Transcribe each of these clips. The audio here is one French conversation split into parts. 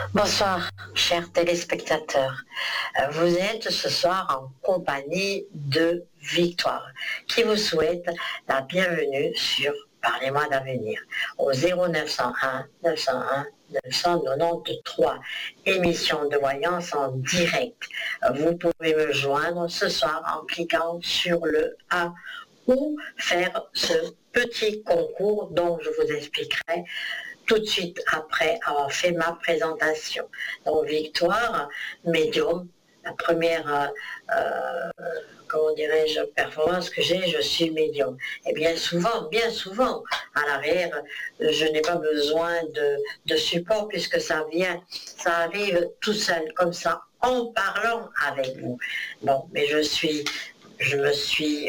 Bonsoir, chers téléspectateurs. Vous êtes ce soir en compagnie de Victoire, qui vous souhaite la bienvenue sur Parlez-moi d'avenir au 0901 901 993, émission de voyance en direct. Vous pouvez me joindre ce soir en cliquant sur le A ou faire ce petit concours dont je vous expliquerai tout de suite après avoir fait ma présentation. Donc Victoire, médium, la première, comment dirais-je, performance que j'ai, je suis médium. Et bien souvent, à l'arrière, je n'ai pas besoin de support puisque ça arrive tout seul, comme ça, en parlant avec vous. Bon, mais je me suis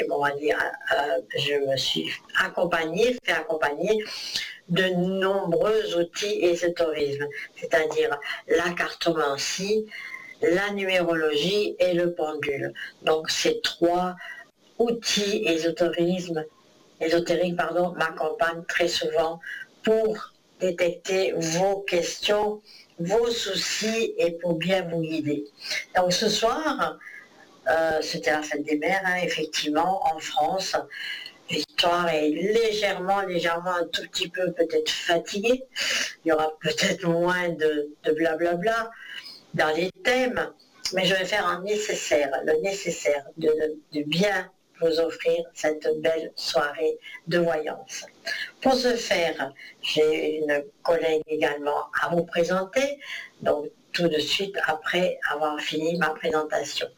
fait accompagner de nombreux outils ésotérisme, c'est-à-dire la cartomancie, la numérologie et le pendule. Donc ces trois outils ésotériques m'accompagnent très souvent pour détecter vos questions, vos soucis et pour bien vous guider. Donc ce soir, c'était la fête des mères, effectivement, en France. Victoire est légèrement, un tout petit peu peut-être fatiguée. Il y aura peut-être moins de blablabla dans les thèmes, mais je vais faire le nécessaire de bien vous offrir cette belle soirée de voyance. Pour ce faire, j'ai une collègue également à vous présenter, donc tout de suite après avoir fini ma présentation.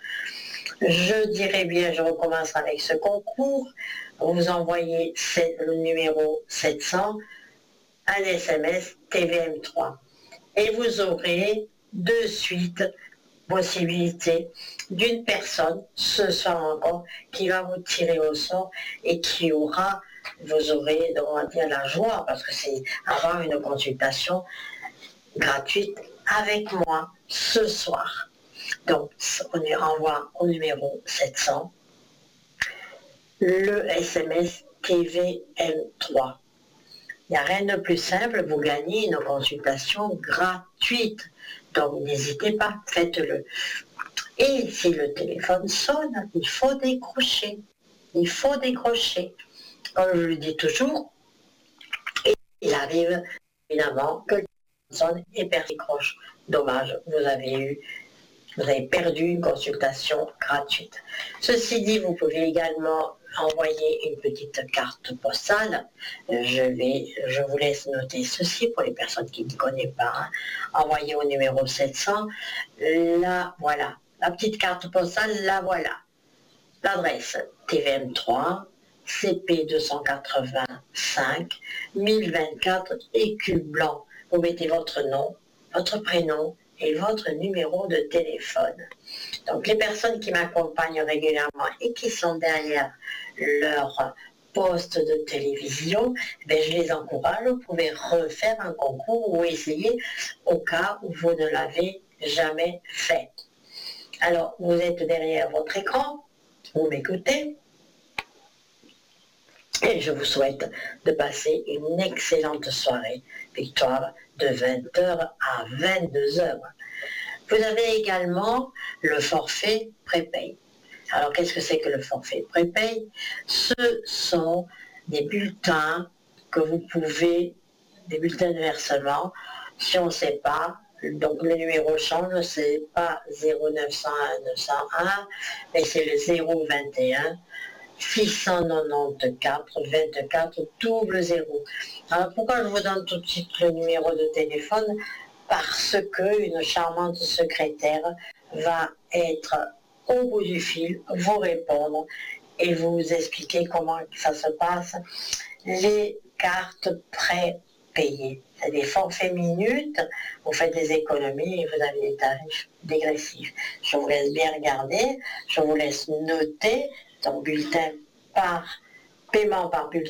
Je recommence avec ce concours. Vous envoyez le numéro 700, un SMS TVM3. Et vous aurez de suite possibilité d'une personne, ce soir encore, qui va vous tirer au sort et vous aurez, on va dire, la joie, parce que c'est avoir une consultation gratuite avec moi ce soir. Donc, on envoie au numéro 700 le SMS TVM3. Il n'y a rien de plus simple, vous gagnez une consultation gratuite. Donc, n'hésitez pas, faites-le. Et si le téléphone sonne, il faut décrocher. Comme je le dis toujours, il arrive évidemment que le téléphone sonne et personne décroche. Dommage, vous avez perdu une consultation gratuite. Ceci dit, vous pouvez également envoyer une petite carte postale. Je vous laisse noter ceci pour les personnes qui ne connaissent pas. Envoyez au numéro 700. Là, voilà. La petite carte postale, la voilà. L'adresse TVM3, CP 285, 1024, Écu Blanc. Vous mettez votre nom, votre prénom, et votre numéro de téléphone. Donc les personnes qui m'accompagnent régulièrement et qui sont derrière leur poste de télévision, je les encourage, vous pouvez refaire un concours ou essayer au cas où vous ne l'avez jamais fait. Alors vous êtes derrière votre écran, vous m'écoutez, et je vous souhaite de passer une excellente soirée. Victoire de 20h à 22h. Vous avez également le forfait prépay. Alors, qu'est-ce que c'est que le forfait prépay? Ce sont des bulletins des bulletins de versement, si on ne sait pas. Donc, le numéro change, c'est pas 0901 901, mais c'est le 021 694 24 00. Alors pourquoi je vous donne tout de suite le numéro de téléphone? Parce qu'une charmante secrétaire va être au bout du fil, vous répondre et vous expliquer comment ça se passe. Les cartes prépayées, c'est des forfaits minutes, vous faites des économies et vous avez des tarifs dégressifs. Je vous laisse bien regarder, je vous laisse noter. Donc, paiement par bulletin